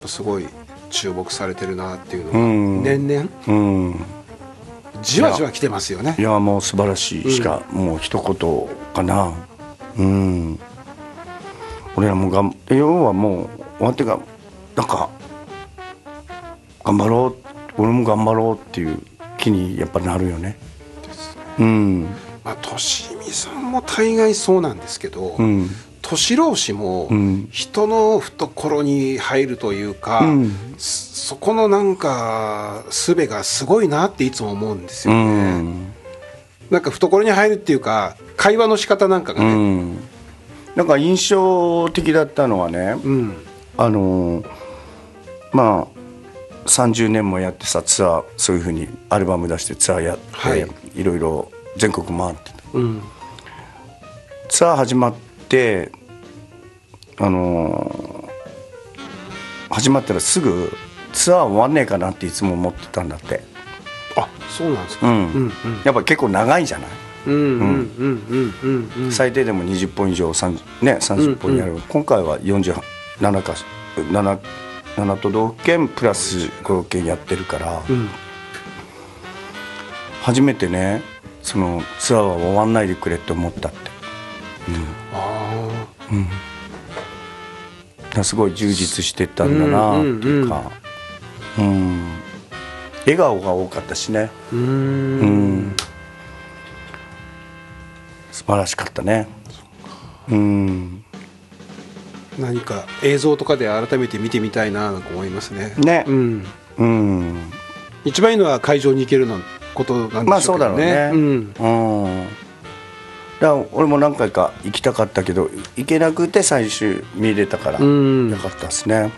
すごい注目されてるなっていうのが、年々、じわじわ来てますよね。 いやもう素晴らしいしか、もう一言かな。俺らも要はもう終わってなんか頑張ろう、俺も頑張ろうっていう気にやっぱなるよね。 ですね。まあとしみさんも大概そうなんですけど、年老師も人の懐に入るというか、そこのなんか術がすごいなっていつも思うんですよね。なんか懐に入るっていうか会話の仕方なんかがね、 なんか印象的だったのはね、まあ30年もやってさ、ツアーそういう風にアルバム出してツアーやって、いろいろ全国回ってた、ツアー始まって始まったらすぐツアー終わんねえかなっていつも思ってたんだって。 あ、そうなんですか。 やっぱ結構長いじゃない。最低でも20本以上30本やる、今回は47か7都道府県プラス5、6県やってるから、初めてねそのツアーは終わんないでくれって思ったって。すごい充実してたんだなっていうか、笑顔が多かったしね。素晴らしかったね。 何か映像とかで改めて見てみたいなと思いますね。一番いいのは会場に行けることなんでしょうけどね。 まあそうだろうね。だから俺も何回か行きたかったけど行けなくて最終見れたからよかったですね。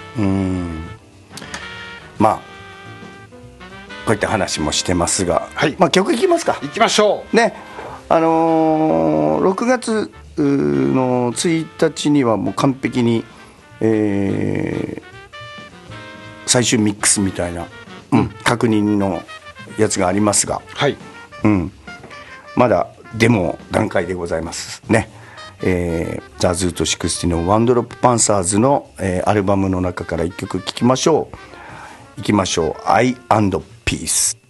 まあこういった話もしてますが、まあ曲いきますか。 いきましょうね。6月の1日にはもう完璧に、最終ミックスみたいな、確認のやつがありますが、まだデモ段階でございますね。ザ・ズート60のワンドロップパンサーズの、アルバムの中から1曲聴きましょう。いきましょう。I and Peace。